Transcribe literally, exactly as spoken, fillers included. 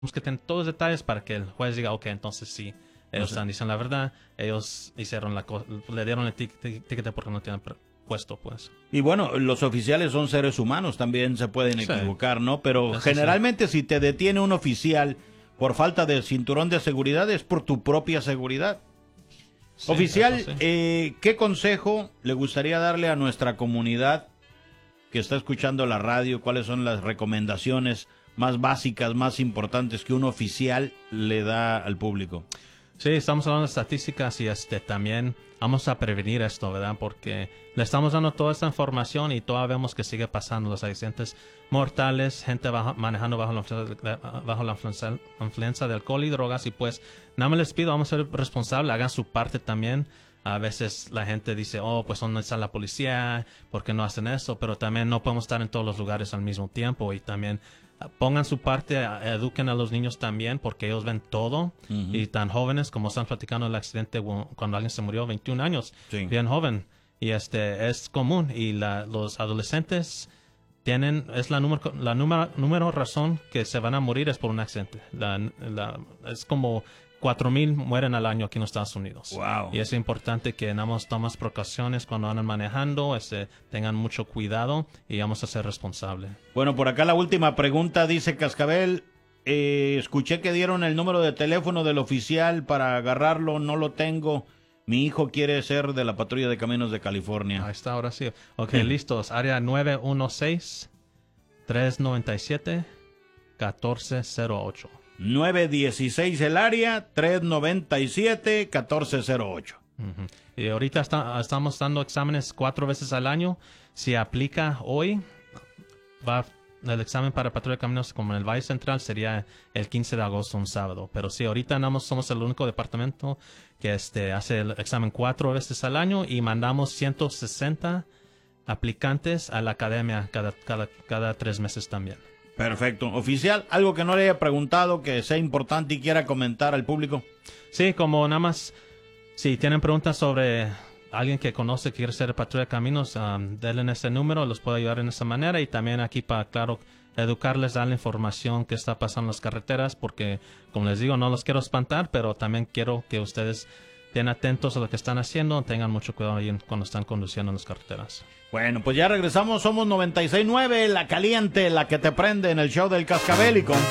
que tener todos los detalles para que el juez diga, ok, entonces sí, ellos sé. están diciendo la verdad, ellos hicieron la cosa, le dieron el ticket porque no tienen puesto, pues. Y bueno, los oficiales son seres humanos, también se pueden Sí. equivocar, ¿no? Pero Eso generalmente si te detiene un oficial por falta de cinturón de seguridad es por tu propia seguridad. Sí, Oficial, eso sí. eh, ¿qué consejo le gustaría darle a nuestra comunidad que está escuchando la radio? ¿Cuáles son las recomendaciones más básicas, más importantes que un oficial le da al público? Sí, estamos hablando de estadísticas y este también vamos a prevenir esto, ¿verdad? Porque le estamos dando toda esta información y todavía vemos que sigue pasando los accidentes mortales, gente bajo, manejando bajo la, influencia, bajo la influencia, influencia de alcohol y drogas. Y pues nada más les pido, vamos a ser responsables, hagan su parte también. A veces la gente dice, oh, pues ¿dónde está la policía? ¿Por qué no hacen eso? Pero también no podemos estar en todos los lugares al mismo tiempo y también pongan su parte, eduquen a los niños también porque ellos ven todo. Uh-huh. Y tan jóvenes como están platicando el accidente cuando alguien se murió, veintiún años, sí. Bien joven. Y este es común y la, los adolescentes tienen, es la número, la número, número razón que se van a morir es por un accidente. La, la, es como cuatro mil mueren al año aquí en los Estados Unidos. Wow. Y es importante que damos tomas precauciones cuando andan manejando, este, tengan mucho cuidado y vamos a ser responsables. Bueno, por acá la última pregunta dice Cascabel, eh, escuché que dieron el número de teléfono del oficial para agarrarlo, no lo tengo. Mi hijo quiere ser de la patrulla de caminos de California. Ahí está, ahora sí. Ok, sí. Listos. Área nueve uno seis, tres nueve siete, uno cuatro cero ocho. nueve dieciséis el área, tres noventa y siete, catorce cero ocho. Uh-huh. Y ahorita está, estamos dando exámenes cuatro veces al año. Si aplica hoy, va el examen para patrulla de caminos como en el Valle Central sería el quince de agosto, un sábado. Pero sí, ahorita andamos, somos el único departamento que este, hace el examen cuatro veces al año y mandamos ciento sesenta aplicantes a la academia cada, cada, cada tres meses también. Perfecto. Oficial, algo que no le haya preguntado, que sea importante y quiera comentar al público. Sí, como nada más, si tienen preguntas sobre alguien que conoce que quiere ser patrulla de caminos, um, denle ese número, los puedo ayudar en esa manera. Y también aquí para, claro, educarles, darle información que está pasando en las carreteras, porque, como les digo, no los quiero espantar, pero también quiero que ustedes estén atentos a lo que están haciendo, tengan mucho cuidado ahí cuando están conduciendo en las carreteras. Bueno, pues ya regresamos, somos noventa y seis nueve, la caliente, la que te prende en el show del Cascabel y con